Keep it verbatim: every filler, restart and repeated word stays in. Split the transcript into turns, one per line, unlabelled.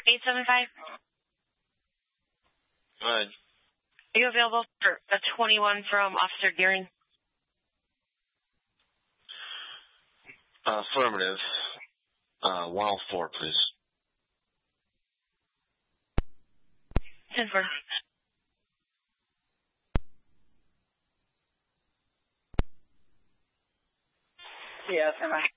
eight seven five.
Go ahead.
Are you available for a twenty-one from Officer Gearing?
Uh, affirmative. Uh, one oh four, please.
ten four.
Yes, am I?